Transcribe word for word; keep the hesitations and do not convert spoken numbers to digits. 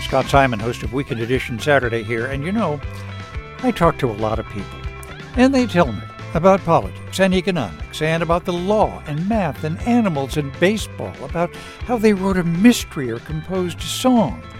Scott Simon, host of Weekend Edition Saturday here, and you know, I talk to a lot of people, and they tell me about politics and economics, and about the law and math and animals and baseball, about how they wrote a mystery or composed a song.